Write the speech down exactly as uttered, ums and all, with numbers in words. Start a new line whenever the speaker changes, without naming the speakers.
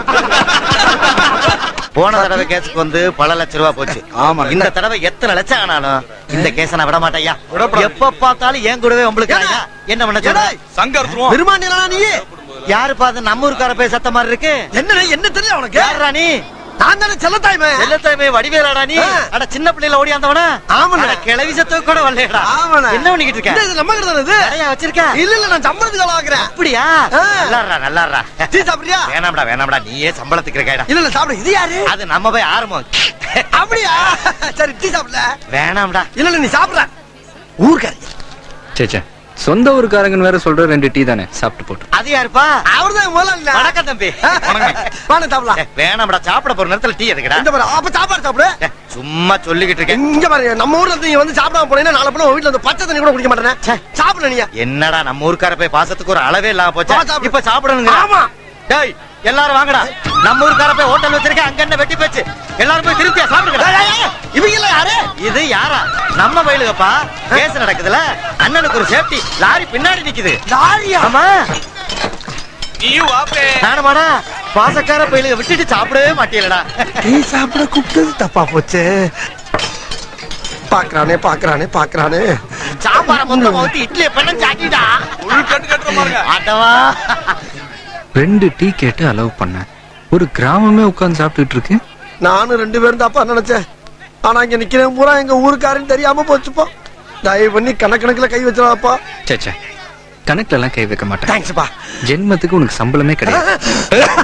போன தடவை கேஸுக்கு வந்து பல லட்சம் ரூபாய் போச்சு.
ஆமா,
இந்த தடவை எத்தனை லட்சம் ஆனாலும் இந்த கேஸ நான் விட மாட்டேயா. எப்ப பார்த்தாலும் ஏன் கூடவே உங்களுக்கு என்ன பண்ண சொல்ற?
சங்கர்த்துவோம் பெருமானியா நீ
யாரு பாத்து நம்ம ஊருக்கார போய் சத்த மாதிரி இருக்கு.
என்ன என்ன தெரியல உனக்கு?
யாரா நீ?
நான் தானே செல்லத்தாய்மே.
செல்லத்தாய்மே வடிவேலாடா நீ? அட சின்ன பிள்ளைல ஓடியாந்தவனா?
ஆமாடா.
கிளவி சத்துக்கு கூட வரலடா.
ஆமாடா.
என்ன பண்ணிக்கிட்டு இருக்க?
இது நம்ம கிட்ட தானே இது.
நிறைய வச்சிருக்க?
இல்ல இல்ல நான் சம்பளத்துக்கு ஆகுறேன்.
அப்படியா? நல்லாறா நல்லாறா.
டீ சாப்பிடுறியா?
வேணாம்டா வேணாம்டா, நீயே சம்பளத்துக்கு இருக்கடா.
இல்ல இல்ல சாப்பிடு. இது யாரு?
அது நம்ம போய் ஆரம்பம்.
அப்படியா? சரி டீ சாப்பிடல.
வேணாம்டா.
இல்ல இல்ல நீ சாப்பிடுற. ஊர்க்காரி.
சேச்சே சொந்த ஊருக்காரங்கன்னு வேற சொல்ற, ரெண்டு டீ தானே சாப்பிட்டு போட்டு.
அது யாருப்பா?
அவர்தான் முதல்ல.
வணக்கம் தம்பி.
வாங்க சாப்பிடலாம்.
வேணாம்டா, சாப்பிட போற நேரத்துல டீ எதுக்குடா?
இந்த பாரு அப்ப சாப்பாடு சாப்பிடு.
சும்மா சொல்லிக்கிட்டு இருக்கேன்.
இங்க பாரு நம்ம ஊர்ல இருந்து நீங்க வந்து சாப்பிடாம போனீங்கன்னா நாளை போல வீட்டுல வந்து பச்சை தண்ணி கூட குடிக்க மாட்டேனே. சாப்பிட நீங்க.
என்னடா நம்ம ஊருக்கார போய் பாசத்துக்கு ஒரு அளவே இல்லாம போச்சு. இப்ப சாப்பிடணுங்க.
ஆமா.
டேய் எல்லாரும் வாங்கடா. நம்ம ஊருக்கார போய் ஹோட்டல் வச்சிருக்க, அங்க என்ன வெட்டி போச்சு. எல்லாரும் போய் திருப்தியா சாப்பிடுங்க.
இவங்க எல்லாம் யாரு?
இது யாரா? நம்ம வயலுகப்பா. கேஸ் நடக்குதுல, அண்ணனுக்கு ஒரு சேஃப்டி. லாரி பின்னாடி நிக்குது.
லாரியா?
ஆமா.
நீயும் வாப்பே.
நானுமாடா பாசக்கார பயிலுக விட்டுட்டு சாப்பிடவே மாட்டீங்களா?
டீ சாப்பிட கூப்பிட்டது தப்பா போச்சு. பாக்குறானே பாக்குறானே பாக்குறானே.
சாப்பாட மொத்தமா ஊத்தி இட்லி பண்ண சாக்கிடா.
உள் கட்டு கட்டுற பாருங்க.
ஆட்டவா.
ரெண்டு டீ கேட்டு அலோவ் பண்ண, ஒரு கிராமமே உட்கார்ந்து சாப்பிட்டுட்டு இருக்கு.
நானும் ரெண்டு பேரும் தாப்பா நினைச்சேன். ஆனா இங்க நிக்கிறேன் பூரா எங்க ஊருக்காரன்னு தெரியாம போச்சுப்பா. தயவு பண்ணி கணக்கணக்குல கை வச்சிடாப்பா.
சேச்சே கணக்குல எல்லாம் கை வைக்க மாட்டேன்.
தேங்க்ஸ்ப்பா.
ஜென்மத்துக்கு உனக்கு சம்பளமே கிடையாது.